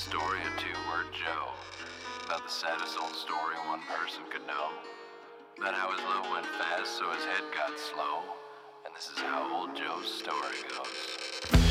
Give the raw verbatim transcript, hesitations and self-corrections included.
story of Two-Word Joe. About the saddest old story one person could know. About how his love went fast so his head got slow. And this is how old Joe's story goes.